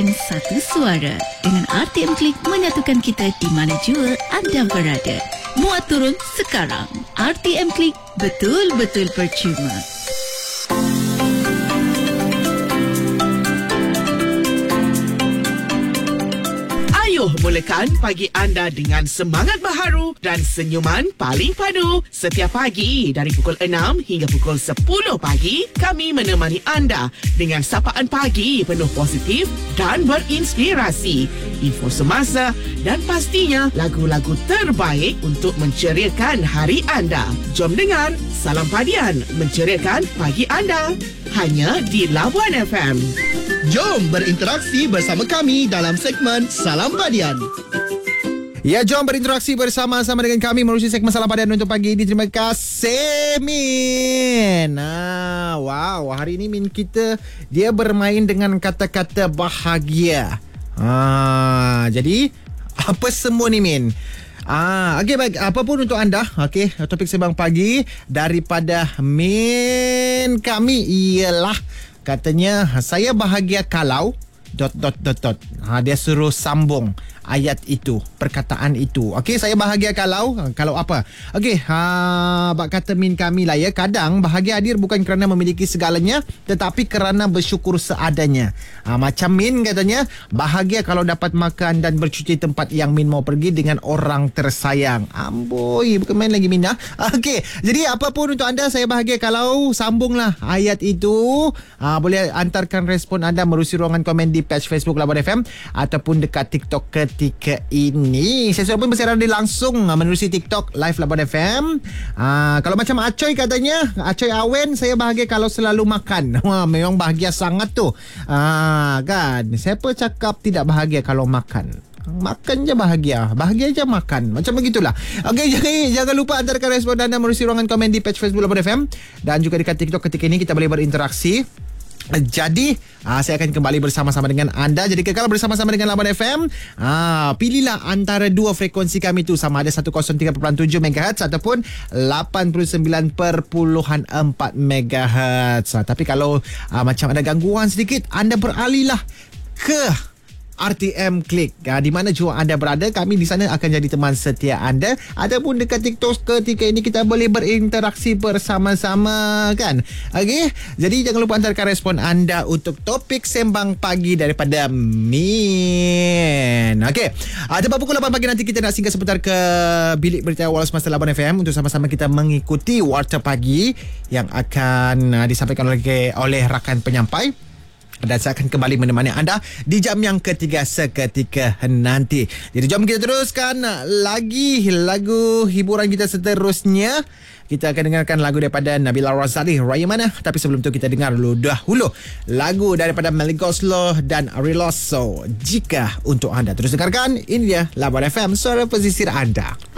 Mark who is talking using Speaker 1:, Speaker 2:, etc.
Speaker 1: Satu suara dengan RTM Klik menyatukan kita di mana jua anda berada. Muat turun sekarang. RTM Klik, betul-betul percuma.
Speaker 2: Mulakan pagi anda dengan semangat baharu dan senyuman paling padu. Setiap pagi dari pukul 6 hingga pukul 10 pagi, kami menemani anda dengan sapaan pagi penuh positif dan berinspirasi. Info semasa dan pastinya lagu-lagu terbaik untuk menceriakan hari anda. Jom dengar Salam Padian menceriakan pagi anda. Hanya di Labuan FM.
Speaker 3: Jom berinteraksi bersama kami dalam segmen Salam Padian.
Speaker 4: Ya, jom berinteraksi bersama-sama dengan kami melalui segmen Salam Padian untuk pagi ini. Terima kasih, Min. Wow, hari ini Min kita dia bermain dengan kata-kata bahagia. Jadi apa semua ni, Min? Okey, baik. Apapun untuk anda, okey, topik sembang pagi daripada Min kami ialah katanya saya bahagia kalau ... Dia suruh sambung ayat itu, perkataan itu. Okey, saya bahagia kalau apa? Okey, bak kata Min kami lah ya. Kadang bahagia hadir bukan kerana memiliki segalanya, tetapi kerana bersyukur seadanya. Macam Min katanya, bahagia kalau dapat makan dan bercuti tempat yang Min mau pergi dengan orang tersayang. Amboi, bukan main lagi Min. Okey, jadi apapun untuk anda, saya bahagia kalau sambunglah ayat itu. Boleh antarkan respon anda melalui ruangan komen di page Facebook Labuan FM ataupun dekat TikTok ketika ini. Saya pun bersiaran langsung menerusi TikTok Live Labuan FM. Kalau macam Acoy katanya, Acoy Awen, saya bahagia kalau selalu makan. Memang bahagia sangat tu. Kan, siapa cakap tidak bahagia kalau makan? Makan je bahagia je makan. Macam begitulah. Okey, jangan lupa antarkan respon anda melalui ruangan komen di page Facebook Labuan FM dan juga dekat TikTok ketika ini kita boleh berinteraksi. Jadi saya akan kembali bersama-sama dengan anda. Jadi kekal bersama-sama dengan Labuan FM. Pilihlah antara dua frekuensi kami tu, sama ada 103.7 MHz ataupun 89.4 MHz. Tapi kalau macam ada gangguan sedikit, anda beralihlah ke RTM Klik. Di mana jua anda berada, kami di sana akan jadi teman setia anda. Ataupun dekat TikTok ketika ini kita boleh berinteraksi bersama-sama, kan? Okey, jadi jangan lupa antarkan respon anda untuk topik sembang pagi daripada Min. Okey, tepat pukul 8 pagi nanti kita nak singgah sebentar ke bilik berita awal semasa Labuan FM untuk sama-sama kita mengikuti warta pagi yang akan disampaikan oleh rakan penyampai. Dan saya akan kembali menemani anda di jam yang ketiga seketika nanti. Jadi jom kita teruskan lagi lagu hiburan kita seterusnya. Kita akan dengarkan lagu daripada Nabila Razali, Raya Mana. Tapi sebelum tu kita dengar dahulu lagu daripada Melly Goeslaw dan Ariloso, Jika untuk anda. Terus dengarkan, ini dia Labuan FM, suara pesisir anda.